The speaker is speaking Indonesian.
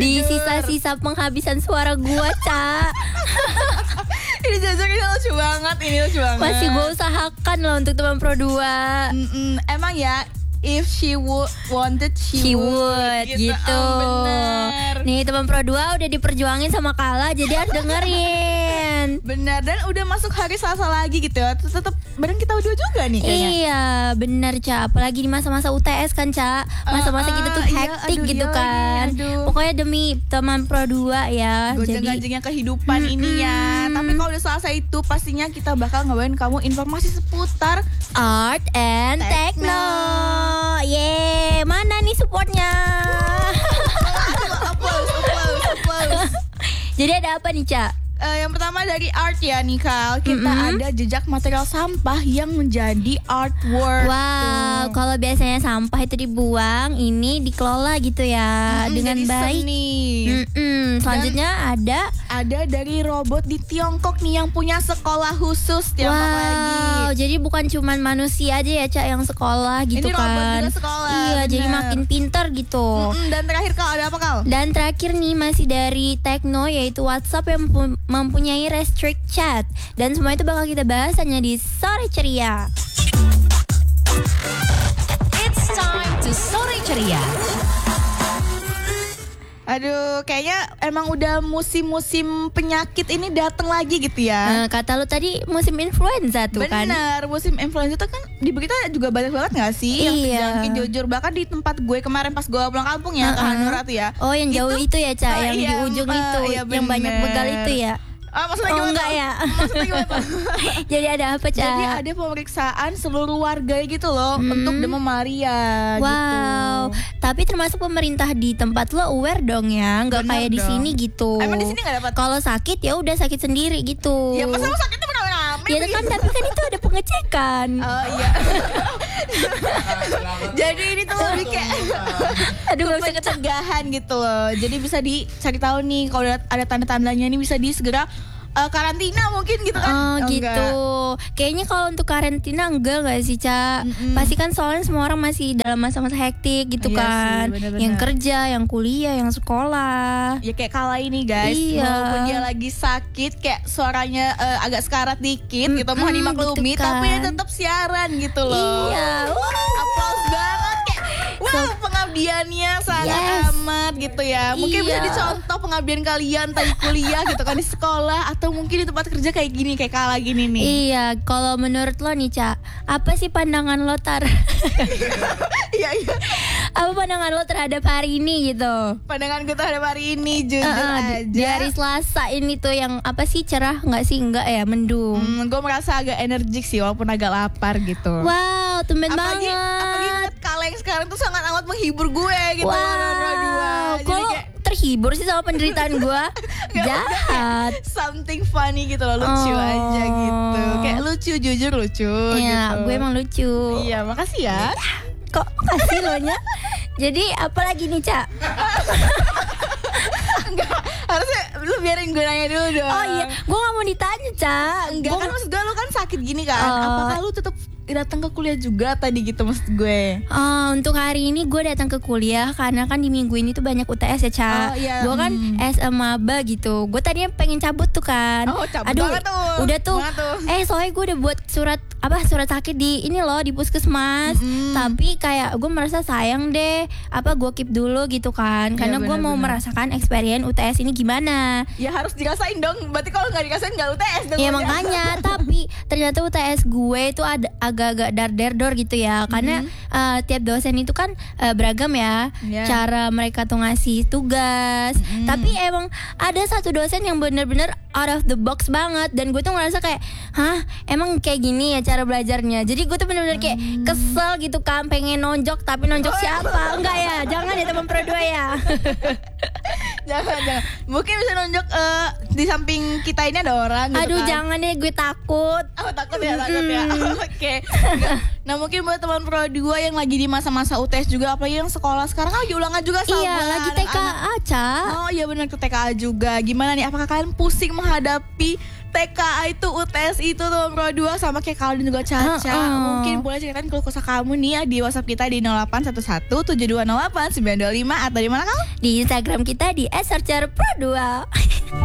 Di sisa-sisa penghabisan suara gua, Ca. Ini jujur ini lucu banget. Masih gue usahakan loh untuk teman Pro 2. Emang ya, if she wanted, she would gitu. Bener. Nih teman Pro 2 udah diperjuangin sama Kala, jadi harus dengerin. Bener, dan udah masuk hari Selasa lagi gitu ya. Tetap bareng kita berdua juga nih kayaknya. Iya bener, Ca. Apalagi di masa-masa UTS kan, Ca. Masa-masa kita tuh hektik gitu kan. Pokoknya demi teman Pro 2 ya. Gonjang-ganjingnya kehidupan ini ya. Tapi kalau udah Selasa itu pastinya kita bakal ngabarin kamu informasi seputar Art and Techno. Yeay, mana nih supportnya? Applause. Jadi ada apa nih, Ca? Yang pertama dari art ya Nikal. Kita ada jejak material sampah yang menjadi artwork. Wow, kalau biasanya sampah itu dibuang, ini dikelola gitu ya dengan baik. Selanjutnya ada dari robot di Tiongkok nih yang punya sekolah khusus Tiongkok lagi. Jadi bukan cuman manusia aja ya, Ca, yang sekolah gitu ini kan. Robot juga sekolah. Iya, bener. jadi makin pintar gitu. Dan terakhir Kal, ada apa Kal? Dan terakhir nih masih dari Tekno, yaitu WhatsApp yang mempunyai restrict chat. Dan semua itu bakal kita bahas hanya di Sore Ceria. It's time to Sore Ceria. Aduh, kayaknya emang udah musim-musim penyakit ini datang lagi gitu ya. Kata lu tadi musim influenza tuh kan. Bener, musim influenza tuh kan di berita juga banyak banget gak sih yang terjangkit jujur. Bahkan di tempat gue kemarin pas gue pulang kampung ya, ke Hanura tuh ya. Oh, yang jauh itu ya, Ca, yang di ujung itu, yang banyak begal itu ya. Maksudnya gimana? Enggak ya. Maksudnya gimana? Jadi ada apa, Ca? Jadi ada pemeriksaan seluruh warga gitu loh untuk demam malaria gitu. Tapi termasuk pemerintah di tempat lo aware dong ya, nggak kayak di sini gitu. Emang di sini nggak dapat? Kalau sakit ya udah sakit sendiri gitu. Ya masa sakit tuh rame-rame. Ya kan, tapi kan itu ada pengecekan. Oh iya. Jadi ini tuh lebih kayak aduh, pencegahan gitu loh. Jadi bisa dicari tahu nih kalau ada tanda-tandanya ini bisa segera karantina mungkin gitu kan. Oh gitu. Enggak. Kayaknya kalau untuk karantina enggak sih, Ca? Pasti kan soalnya semua orang masih dalam masa-masa hektik gitu kan. Sih, bener-bener. Yang kerja, yang kuliah, yang sekolah. Ya kayak Kala ini guys, walaupun dia lagi sakit, kayak suaranya agak sekarat dikit gitu, mohon dimaklumi, gitu kan. tapi dia tetap siaran gitu loh. Iya. Applause banget kayak pengabdiannya sangat amat gitu ya. Mungkin bisa dicontoh pengabdian kalian tadi kuliah gitu kan, di sekolah atau mungkin di tempat kerja kayak gini, kayak Kala gini nih. Iya, kalau menurut lo nih, Ca, apa sih pandangan lo Iya. Apa pandangan lo terhadap hari ini gitu? Pandangan gue terhadap hari ini jujur aja. Di hari Selasa ini tuh yang apa sih, cerah nggak sih? Enggak ya, mendung. Gue merasa agak energik sih walaupun agak lapar gitu. Wow, tumben apalagi banget. Kala yang sekarang tuh sangat amat menghibur gue gitu. Wow, kalau terhibur sih sama penderitaan gue. Jahat. Something funny gitu loh, lucu aja gitu. Kayak lucu, jujur lucu. Iya, gitu. gue emang lucu. Iya, makasih ya. Kok makasih lo nya? Jadi apa lagi nih, Ca? Enggak, harusnya lu biarin gue nanya dulu dong. Oh iya, gue gak mau ditanya, Ca. Enggak kan, maksud gue lu kan sakit gini kan. Apakah lu tetap datang ke kuliah juga tadi gitu maksud gue? Untuk hari ini gue datang ke kuliah karena kan di minggu ini tuh banyak UTS ya, Ca. Gue kan maba gitu. Gue tadinya pengen cabut tuh kan. Cabut. Aduh, banget tuh. udah tuh. Soalnya gue udah buat surat sakit di ini loh, di puskesmas. Tapi kayak gue merasa sayang deh, gue keep dulu gitu kan. Karena gue mau merasakan experience UTS ini gimana. Ya harus dirasain dong. Berarti kalau nggak dirasain nggak UTS dong. Ya makanya. Tapi ternyata UTS gue itu ada agak-agak dar-der-dor gitu ya. Karena tiap dosen itu kan beragam ya, cara mereka tuh ngasih tugas. Tapi emang ada satu dosen yang bener-bener out of the box banget. Dan gue tuh ngerasa kayak, emang kayak gini ya cara belajarnya. Jadi gue tuh bener-bener kayak kesel gitu kan, pengen nonjok. Tapi nonjok siapa? Enggak ya, jangan ya teman Pro 2 ya. Jangan. Mungkin bisa nonjok di samping kita ini ada orang gitu. Aduh kan. jangan deh, gue takut. Takut ya. Oke. Nah mungkin buat teman Pro 2 yang lagi di masa-masa UTS juga, apalagi yang sekolah sekarang lagi ulangan juga sama. Iya, lagi TKA, Ca. Oh iya benar, ke TKA juga. Gimana nih, apakah kalian pusing menghadapi TKA itu, UTS itu tuh Pro 2 sama kayak Kaldin juga Caca. Mungkin boleh ceritain keluh kesah kamu nih ya di WhatsApp kita di 08117208 925 atau di mana kamu? Di Instagram kita di @searcherpro2.